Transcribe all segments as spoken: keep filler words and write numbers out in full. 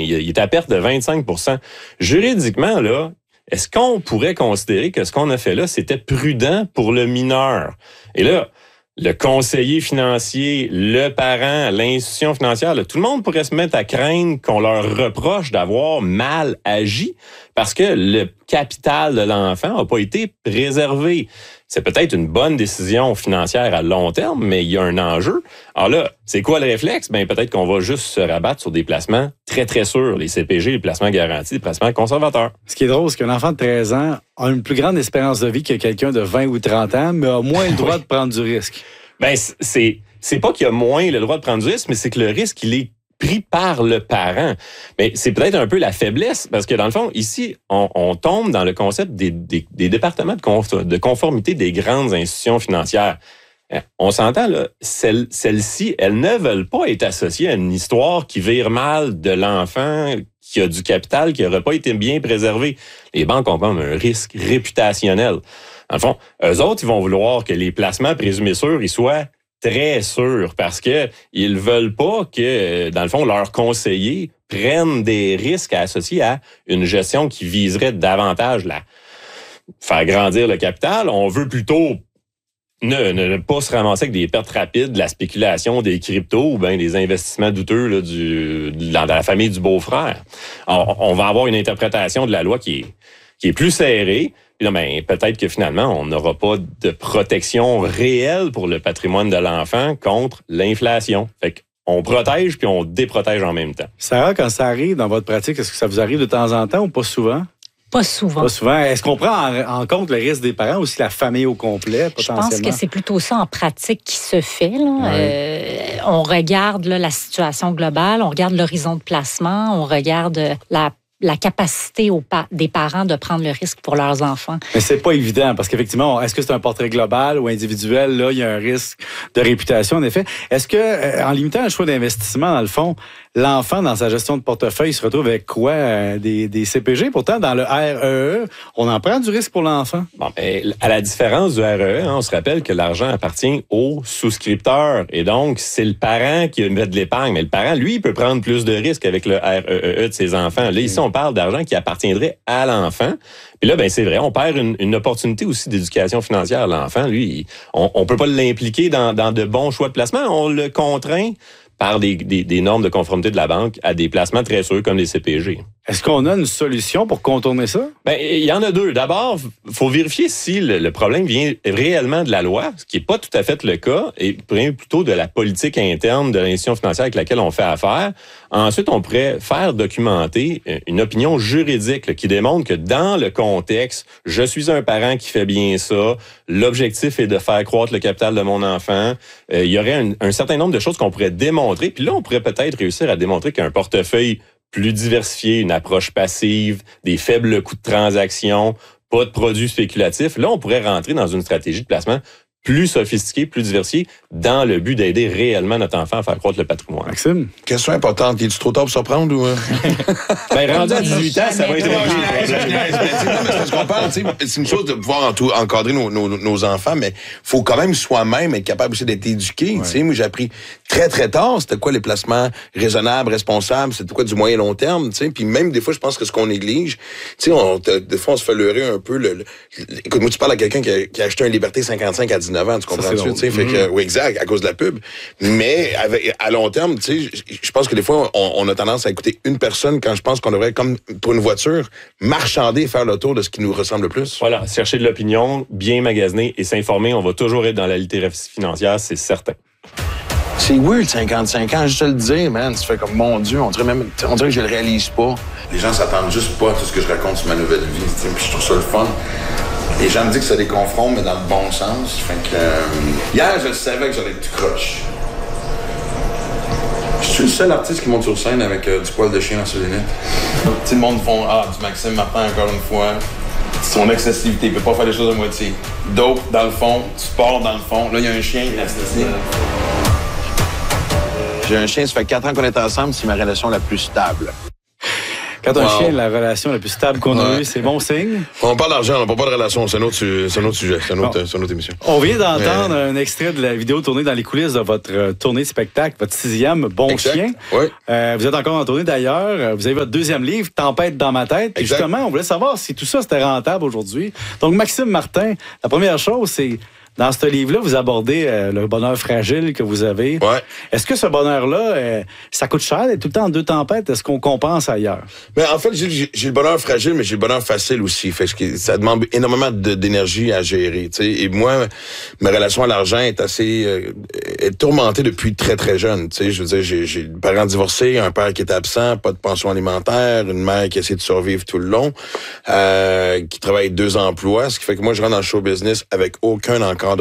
il est à perte de vingt-cinq pour cent. Juridiquement, là, est-ce qu'on pourrait considérer que ce qu'on a fait là, c'était prudent pour le mineur? Et là, le conseiller financier, le parent, l'institution financière, là, tout le monde pourrait se mettre à craindre qu'on leur reproche d'avoir mal agi parce que le capital de l'enfant n'a pas été préservé. C'est peut-être une bonne décision financière à long terme, mais il y a un enjeu. Alors là, c'est quoi le réflexe? Ben peut-être qu'on va juste se rabattre sur des placements très, très sûrs, les C P G, les placements garantis, les placements conservateurs. Ce qui est drôle, c'est qu'un enfant de treize ans a une plus grande espérance de vie que quelqu'un de vingt ou trente ans, mais a moins le droit oui. de prendre du risque. Ben c'est c'est pas qu'il y a moins le droit de prendre du risque, mais c'est que le risque, il est pris par le parent. Mais c'est peut-être un peu la faiblesse, parce que dans le fond, ici, on, on tombe dans le concept des, des, des départements de, conf- de conformité des grandes institutions financières. On s'entend, là, celles, celles-ci, elles ne veulent pas être associées à une histoire qui vire mal de l'enfant qui a du capital qui n'aurait pas été bien préservé. Les banques ont quand même un risque réputationnel. Dans le fond, eux autres, ils vont vouloir que les placements présumés sûrs, ils soient très sûrs parce que ils veulent pas que, dans le fond, leurs conseillers prennent des risques associés à une gestion qui viserait davantage la faire grandir le capital. On veut plutôt ne, ne, ne pas se ramasser avec des pertes rapides, de la spéculation, des cryptos ou bien des investissements douteux là, du, dans la famille du beau-frère. Alors, on va avoir une interprétation de la loi qui est, qui est plus serrée. Puis là, ben, peut-être que finalement, on n'aura pas de protection réelle pour le patrimoine de l'enfant contre l'inflation. Fait qu'on protège puis on déprotège en même temps. Sarah, quand ça arrive dans votre pratique, est-ce que ça vous arrive de temps en temps ou pas souvent? Pas souvent. Pas souvent. Est-ce qu'on prend en, en compte le risque des parents, aussi la famille au complet, potentiellement? Je pense que c'est plutôt ça en pratique qui se fait. Là. Ouais. Euh, on regarde là, la situation globale, on regarde l'horizon de placement, on regarde la la capacité aux pa- des parents de prendre le risque pour leurs enfants. Mais c'est pas évident, parce qu'effectivement, est-ce que c'est un portrait global ou individuel? Là, il y a un risque de réputation, en effet. Est-ce que, euh, en limitant le choix d'investissement, dans le fond, l'enfant, dans sa gestion de portefeuille, se retrouve avec quoi? Euh, des, des C P G? Pourtant, dans le R E E, on en prend du risque pour l'enfant. Bon, ben, à la différence du R E E, hein, on se rappelle que l'argent appartient au souscripteur. Et donc, c'est le parent qui met de l'épargne. Mais le parent, lui, il peut prendre plus de risques avec le R E E de ses enfants. Là, ici, on parle d'argent qui appartiendrait à l'enfant. Puis là, ben c'est vrai, on perd une, une opportunité aussi d'éducation financière à l'enfant. Lui, on, on peut pas l'impliquer dans, dans de bons choix de placement. On le contraint par des, des, des normes de conformité de la banque à des placements très sûrs comme les C P G. Est-ce qu'on a une solution pour contourner ça? Ben, il y en a deux. D'abord, il faut vérifier si le, le problème vient réellement de la loi, ce qui n'est pas tout à fait le cas, et plutôt de la politique interne de l'institution financière avec laquelle on fait affaire. Ensuite, on pourrait faire documenter une opinion juridique là, qui démontre que dans le contexte, je suis un parent qui fait bien ça, l'objectif est de faire croître le capital de mon enfant. Euh, il y aurait un, un certain nombre de choses qu'on pourrait démontrer, puis là, on pourrait peut-être réussir à démontrer qu'un portefeuille plus diversifié, une approche passive, des faibles coûts de transaction, pas de produits spéculatifs. Là, on pourrait rentrer dans une stratégie de placement plus sophistiquée, plus diversifiée, dans le but d'aider réellement notre enfant à faire croître le patrimoine. Maxime? Question importante. Es-tu trop tard pour surprendre ou... Ben, rendu à dix-huit ans, ça va être réglé. C'est une chose de pouvoir encadrer nos, nos, nos enfants, mais faut quand même soi-même être capable aussi d'être éduqué. Ouais. Moi, j'ai appris très, très tard c'était quoi les placements raisonnables, responsables, c'était quoi du moyen long terme. T'sais. Puis même des fois, je pense que ce qu'on néglige, on, des fois, on se fait leurrer un peu. Le, le, écoute, moi, tu parles à quelqu'un qui a, qui a acheté un Liberté cinquante-cinq à dix-neuf ans, tu comprends-tu? Fait que, oui, exact, à cause de la pub. Mais avec, à long terme, tu sais, je pense que des fois, on, on a tendance à écouter une personne quand je pense qu'on devrait, comme pour une voiture, marchander et faire le tour de ce qui nous ressemble le plus. Voilà, chercher de l'opinion, bien magasiner et s'informer. On va toujours être dans la littératie financière, c'est certain. C'est weird, cinquante-cinq ans, je te le dis, man. Tu fais comme, mon Dieu, on dirait même, on dirait que je le réalise pas. Les gens s'attendent juste pas à tout ce que je raconte sur ma nouvelle vie, puis je trouve ça le fun. Les gens me disent que ça les confronte, mais dans le bon sens. Fait que, euh, hier, je savais que j'allais être tout croche. Je suis le seul artiste qui monte sur scène avec euh, du poil de chien dans ses lunettes. Tout le monde font, ah, du Maxime Martin encore une fois. Son excessivité, il peut pas faire les choses à moitié. Dope dans le fond, sport dans le fond. Là, il y a un chien, l'anesthésie. J'ai un chien, ça fait quatre ans qu'on est ensemble, c'est ma relation la plus stable. Quand un Wow. chien a la relation la plus stable qu'on a Ouais. eue, c'est bon signe. On parle d'argent, on parle pas de relation, c'est un autre, su- c'est un autre sujet, c'est un autre, Bon. c'est une autre émission. On vient d'entendre un extrait de la vidéo tournée dans les coulisses de votre euh, tournée de spectacle, votre sixième Bon Exact. Chien. Oui. Euh, vous êtes encore en tournée d'ailleurs. Euh, Vous avez votre deuxième livre, Tempête dans ma tête. Puis Exact. justement, on voulait savoir si tout ça c'était rentable aujourd'hui. Donc, Maxime Martin, la première chose, c'est dans ce livre-là, vous abordez euh, le bonheur fragile que vous avez. Ouais. Est-ce que ce bonheur-là, euh, ça coûte cher d'être tout le temps en deux tempêtes? Est-ce qu'on compense ailleurs? Mais en fait, j'ai, j'ai- j'ai le bonheur fragile, mais j'ai le bonheur facile aussi. Fait que ça demande énormément de- d'énergie à gérer. Tu sais. Et moi, ma relation à l'argent est assez euh, est tourmentée depuis très très jeune. Tu sais, je veux dire, j'ai, j'ai des parents divorcés, un père qui est absent, pas de pension alimentaire, une mère qui essaie de survivre tout le long, euh, qui travaille deux emplois, ce qui fait que moi je rentre dans le show business avec aucun encadrement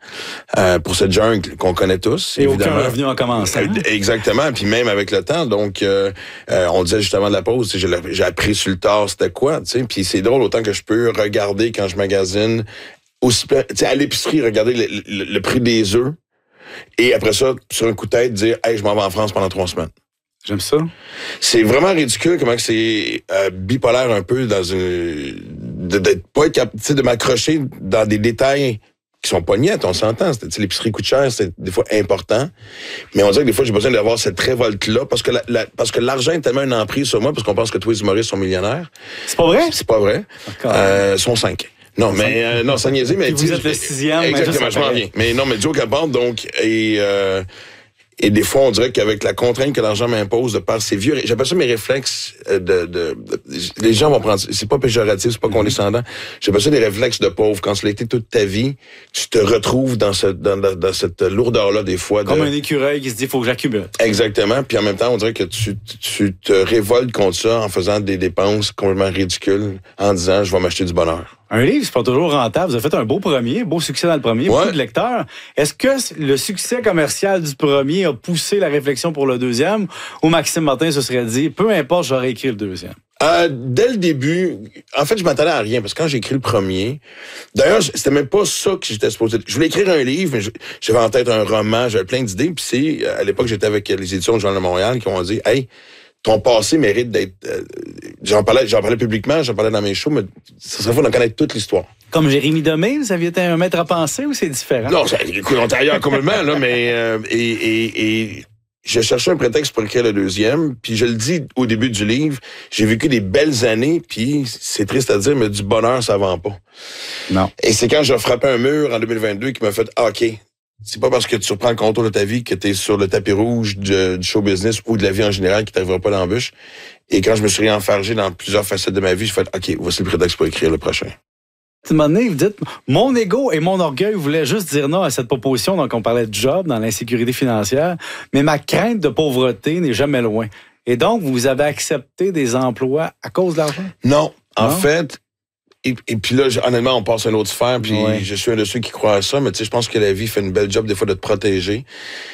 euh, pour cette jungle qu'on connaît tous. Et évidemment. aucun revenu en commençant. Euh, Exactement, puis même avec le temps. Donc, euh, euh, on disait justement de la pause, tu sais, j'ai, j'ai appris sur le tard c'était quoi, tu sais. Puis c'est drôle autant que je peux regarder quand je magasine, aussi, tu sais, à l'épicerie, regarder le, le, le prix des œufs, et après ça, sur un coup de tête, dire, hey, je m'en vais en France pendant trois semaines. J'aime ça. C'est vraiment ridicule comment que c'est euh, bipolaire un peu dans une, de, de pas être capable, tu sais, de m'accrocher dans des détails qui sont pas niais, on s'entend. Tu sais, l'épicerie coûte cher, c'est des fois important. Mais on dirait que des fois, j'ai besoin d'avoir cette révolte-là parce que la, la- parce que l'argent est tellement une emprise sur moi parce qu'on pense que tous les humoristes sont millionnaires. C'est pas vrai? C'est pas vrai. D'accord. Euh, ils sont cinq. Non, mais, euh, non, sans niaiser, mais. Puis vous tu sais, êtes le je- sixième, mais Exactement, ça, je ça m'en paraît. viens. Mais non, mais joke à part, donc, et, euh, et des fois, on dirait qu'avec la contrainte que l'argent m'impose de par ces vieux, j'appelle ça mes réflexes euh, de, de, de- les gens vont prendre, c'est pas péjoratif, c'est pas condescendant. J'appelle ça des réflexes de pauvre. Quand ça l'a été toute ta vie, tu te retrouves dans ce, dans, dans, dans cette lourdeur-là, des fois. De... Comme un écureuil qui se dit, faut que j'accumule. Exactement. Puis en même temps, on dirait que tu, tu te révoltes contre ça en faisant des dépenses complètement ridicules, en disant, je vais m'acheter du bonheur. Un livre, c'est pas toujours rentable. Vous avez fait un beau premier, beau succès dans le premier, Ouais. beaucoup de lecteurs. Est-ce que le succès commercial du premier a poussé la réflexion pour le deuxième, ou Maxime Martin se serait dit, peu importe, j'aurais écrit le deuxième? Euh, dès le début, en fait, je m'attendais à rien, parce que quand j'ai écrit le premier, d'ailleurs, c'était même pas ça que j'étais supposé. Je voulais écrire un livre, mais je- j'avais en tête un roman, j'avais plein d'idées, puis c'est, à l'époque, j'étais avec les éditions du Journal de Montréal qui m'ont dit, hey, ton passé mérite d'être, euh, j'en parlais, j'en parlais publiquement, j'en parlais dans mes shows, mais ça serait fou d'en connaître toute l'histoire. Comme Jérémy Demé, vous aviez été un maître à penser ou c'est différent? Non, ça, écoute, on était ailleurs complètement, là, mais, euh, et, et, et, je cherchais un prétexte pour écrire le deuxième, puis je le dis au début du livre, j'ai vécu des belles années, puis c'est triste à dire, mais du bonheur, ça vend pas. Non. Et c'est quand j'ai frappé un mur en deux mille vingt-deux qui m'a fait ah, OK, c'est pas parce que tu reprends le contour de ta vie que tu es sur le tapis rouge de- du show business ou de la vie en général qui t'arrivera pas l'embûche. Et quand je me suis enfargé dans plusieurs facettes de ma vie, j'ai fait OK, voici le prétexte pour écrire le prochain. À un moment donné, vous dites, mon ego et mon orgueil voulaient juste dire non à cette proposition. Donc, on parlait de job dans l'insécurité financière, mais ma crainte de pauvreté n'est jamais loin. Et donc, vous avez accepté des emplois à cause de l'argent? Non, en Non? fait, et, et puis là, j- honnêtement, on passe à une autre sphère, puis Ouais. je suis un de ceux qui croient à ça, mais tu sais, je pense que la vie fait une belle job des fois de te protéger.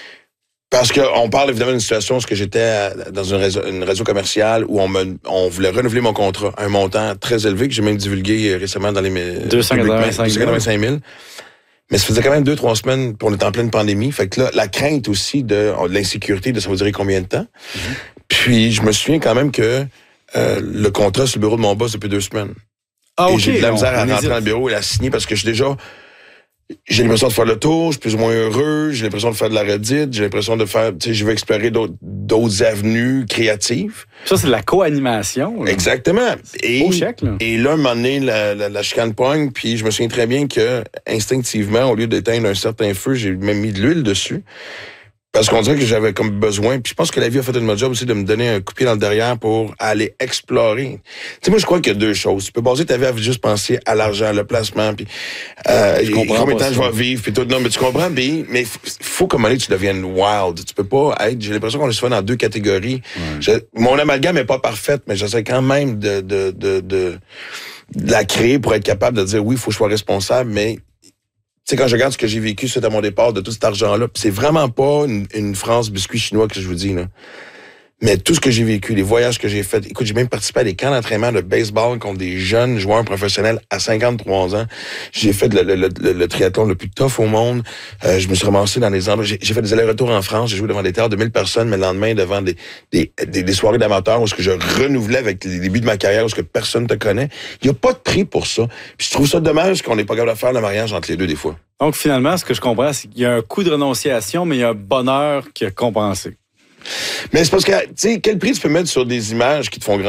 Parce qu'on parle évidemment d'une situation où j'étais à- dans une réseau, une réseau commerciale où on, me, on voulait renouveler mon contrat, un montant très élevé que j'ai même divulgué récemment dans les mé- deux cent quatre-vingt-cinq mille. deux cent quatre-vingt-cinq mille. Mais ça faisait quand même deux, trois semaines, puis on était en pleine pandémie. Fait que là, la crainte aussi de, de l'insécurité, de ça va durer combien de temps. Puis je me souviens quand même que euh, le contrat sur le bureau de mon boss depuis deux semaines. Ah, Et OK, j'ai de la on- misère à on rentrer hésite. dans le bureau et la signer parce que je suis déjà... J'ai l'impression de faire le tour, je suis plus ou moins heureux, j'ai l'impression de faire de la redite, j'ai l'impression de faire... Tu sais, je veux explorer d'autres, d'autres avenues créatives. Ça, c'est de la co-animation. là. Exactement. Et, Beau chèque, là. et là, un moment donné, la, la, la chicane pogne, puis je me souviens très bien que, instinctivement, au lieu d'éteindre un certain feu, j'ai même mis de l'huile dessus. Parce qu'on dirait que j'avais comme besoin. Puis je pense que la vie a fait une bonne job aussi de me donner un coup de pied dans le derrière pour aller explorer. Tu sais, moi, je crois qu'il y a deux choses. Tu peux baser ta vie à juste penser à l'argent, le placement, puis euh, Je comprends combien de pas temps je ça. vais vivre, puis tout. Non, mais tu comprends, mais mais f- faut comme aller, tu deviennes wild. Tu peux pas être... J'ai l'impression qu'on est souvent dans deux catégories. Je- mon amalgame est pas parfaite, mais j'essaie quand même de, de, de, de, de la créer pour être capable de dire oui, il faut que je sois responsable, mais tu sais, quand je regarde ce que j'ai vécu suite à mon départ de tout cet argent-là, pis c'est vraiment pas une, une France biscuit chinois que je vous dis, là. Mais tout ce que j'ai vécu, les voyages que j'ai faits, écoute, j'ai même participé à des camps d'entraînement de baseball contre des jeunes joueurs professionnels à cinquante-trois ans. J'ai fait le, le, le, le triathlon le plus tough au monde. Euh, je me suis ramassé dans des endroits. J'ai, j'ai fait des allers-retours en France. J'ai joué devant des théâtres de mille personnes, mais le lendemain, devant des, des, des, des soirées d'amateurs où ce que je renouvelais avec les débuts de ma carrière, où ce que personne te connaît. Il n'y a pas de prix pour ça. Puis je trouve ça dommage qu'on n'est pas capable de faire le mariage entre les deux des fois. Donc, finalement, ce que je comprends, c'est qu'il y a un coût de renonciation, mais il y a un bonheur qui est compensé. Mais c'est parce que, tu sais, quel prix tu peux mettre sur des images qui te font grandir?